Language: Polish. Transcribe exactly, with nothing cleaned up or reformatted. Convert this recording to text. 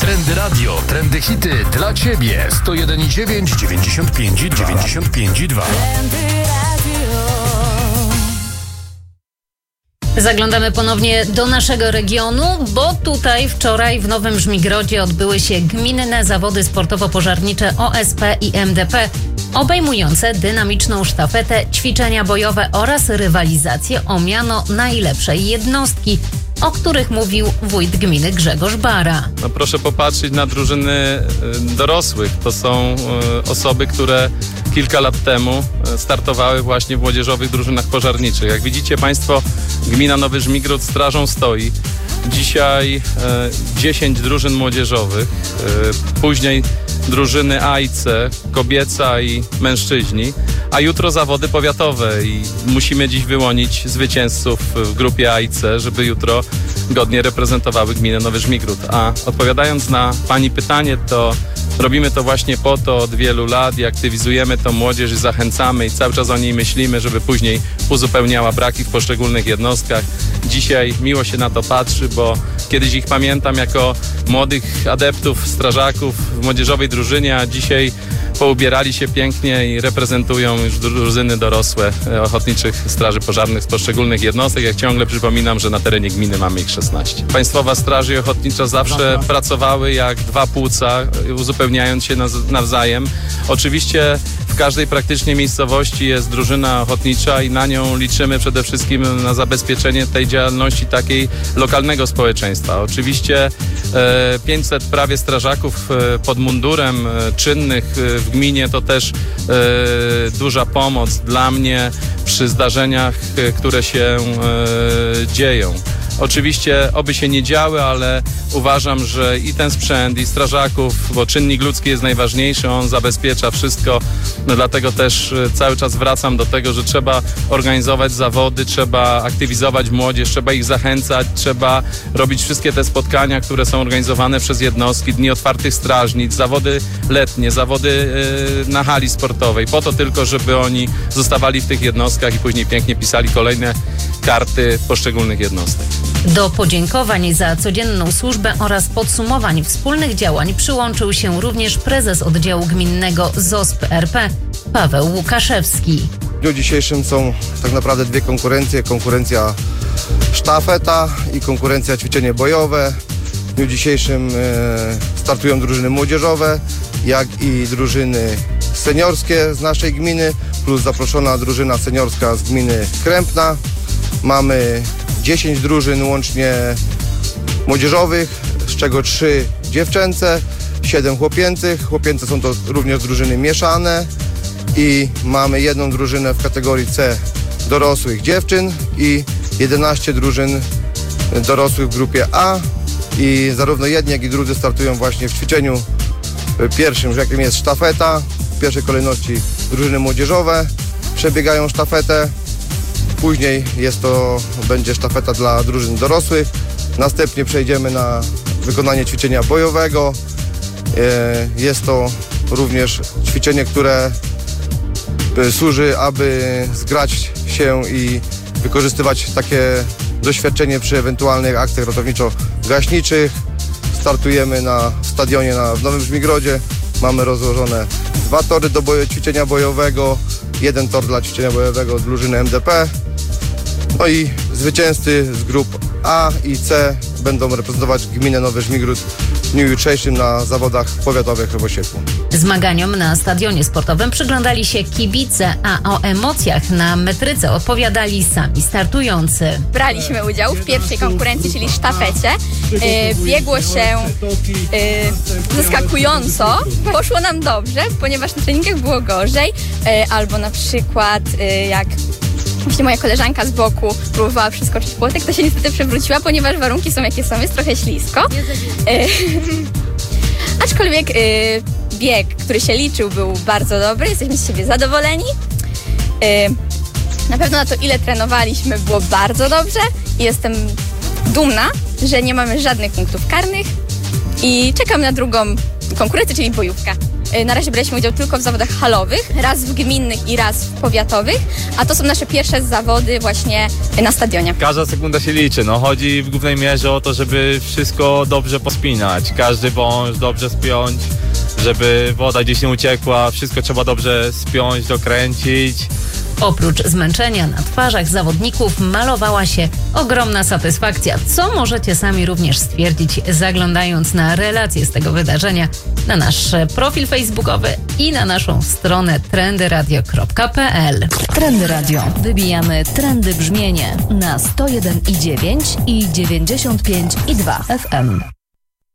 Trendy Radio, trendy hity dla Ciebie. sto jeden i dziewięć, dziewięćdziesiąt pięć, dziewięćdziesiąt pięć i dwa. Zaglądamy ponownie do naszego regionu, bo tutaj wczoraj w Nowym Żmigrodzie odbyły się gminne zawody sportowo-pożarnicze O S P i M D P, obejmujące dynamiczną sztafetę, ćwiczenia bojowe oraz rywalizację o miano najlepszej jednostki, o których mówił wójt gminy Grzegorz Bara. No proszę popatrzeć na drużyny dorosłych. To są osoby, które kilka lat temu startowały właśnie w młodzieżowych drużynach pożarniczych. Jak widzicie Państwo, gmina Nowy Żmigród strażą stoi. Dzisiaj dziesięć drużyn młodzieżowych, później drużyny A i C, kobieca i mężczyźni, a jutro zawody powiatowe i musimy dziś wyłonić zwycięzców w grupie A i C, żeby jutro godnie reprezentowały gminę Nowy Żmigród. A odpowiadając na Pani pytanie, to robimy to właśnie po to od wielu lat i aktywizujemy tą młodzież i zachęcamy i cały czas o niej myślimy, żeby później uzupełniała braki w poszczególnych jednostkach. Dzisiaj miło się na to patrzy, bo kiedyś ich pamiętam jako młodych adeptów, strażaków w młodzieżowej drużynie, a dzisiaj poubierali się pięknie i reprezentują już drużyny dorosłe ochotniczych straży pożarnych z poszczególnych jednostek. Jak ciągle przypominam, że na terenie gminy mamy ich szesnaście. Państwowa Straż i Ochotnicza zawsze Aha. pracowały jak dwa płuca, uzupełniając się nawzajem. Oczywiście w każdej praktycznie miejscowości jest drużyna ochotnicza i na nią liczymy przede wszystkim na zabezpieczenie tej działalności takiej lokalnego społeczeństwa. Oczywiście e, pięćset prawie strażaków e, pod mundurem e, czynnych e, w gminie to też e, duża pomoc dla mnie przy zdarzeniach, e, które się e, dzieją. Oczywiście oby się nie działy, ale uważam, że i ten sprzęt, i strażaków, bo czynnik ludzki jest najważniejszy, on zabezpiecza wszystko. No dlatego też cały czas wracam do tego, że trzeba organizować zawody, trzeba aktywizować młodzież, trzeba ich zachęcać, trzeba robić wszystkie te spotkania, które są organizowane przez jednostki, dni otwartych strażnic, zawody letnie, zawody yy, na hali sportowej, po to tylko, żeby oni zostawali w tych jednostkach i później pięknie pisali kolejne karty poszczególnych jednostek. Do podziękowań za codzienną służbę oraz podsumowań wspólnych działań przyłączył się również prezes oddziału gminnego Z O S P R P Paweł Łukaszewski. W dniu dzisiejszym są tak naprawdę dwie konkurencje. Konkurencja sztafeta i konkurencja ćwiczenie bojowe. W dniu dzisiejszym e, startują drużyny młodzieżowe, jak i drużyny seniorskie z naszej gminy, plus zaproszona drużyna seniorska z gminy Krępna. Mamy dziesięć drużyn łącznie młodzieżowych, z czego trzy dziewczęce, siedem chłopięcych. Chłopięce są to również drużyny mieszane i mamy jedną drużynę w kategorii C dorosłych dziewczyn i jedenaście drużyn dorosłych w grupie A i zarówno jedni, jak i drudzy startują właśnie w ćwiczeniu pierwszym, jakim jest sztafeta. W pierwszej kolejności drużyny młodzieżowe przebiegają sztafetę. Później jest to, będzie sztafeta dla drużyn dorosłych. Następnie przejdziemy na wykonanie ćwiczenia bojowego. Jest to również ćwiczenie, które służy, aby zgrać się i wykorzystywać takie doświadczenie przy ewentualnych akcjach ratowniczo-gaśniczych. Startujemy na stadionie na, w Nowym Żmigrodzie. Mamy rozłożone dwa tory do boju, ćwiczenia bojowego, jeden tor dla ćwiczenia bojowego drużyny M D P. No i zwycięzcy z grup A i C będą reprezentować gminę Nowy Żmigród w dniu jutrzejszym na zawodach powiatowych w Osieplu. Zmaganiom na stadionie sportowym przyglądali się kibice, a o emocjach na metryce opowiadali sami startujący. Braliśmy udział w pierwszej konkurencji, czyli sztafecie. Yy, biegło się yy, zaskakująco. Poszło nam dobrze, ponieważ na treningach było gorzej. Yy, albo na przykład yy, jak właśnie moja koleżanka z boku próbowała przeskoczyć płotek, to się niestety przewróciła, ponieważ warunki są jakie są, jest trochę ślisko. Yy, aczkolwiek yy, bieg, który się liczył, był bardzo dobry, jesteśmy z siebie zadowoleni. Yy, na pewno na to, ile trenowaliśmy, było bardzo dobrze i jestem dumna, że nie mamy żadnych punktów karnych i czekam na drugą konkurencję, czyli bojówkę. Y, Na razie braliśmy udział tylko w zawodach halowych, raz w gminnych i raz w powiatowych, a to są nasze pierwsze zawody właśnie na stadionie. Każda sekunda się liczy, no chodzi w głównej mierze o to, żeby wszystko dobrze pospinać, każdy wąż dobrze spiąć, żeby woda gdzieś nie uciekła, wszystko trzeba dobrze spiąć, dokręcić. Oprócz zmęczenia na twarzach zawodników malowała się ogromna satysfakcja, co możecie sami również stwierdzić, zaglądając na relacje z tego wydarzenia na nasz profil facebookowy i na naszą stronę trendy radio kropka p l. Trendy Radio. Wybijamy trendy brzmienie na sto jeden i dziewięć i dziewięćdziesiąt pięć i dwa F M.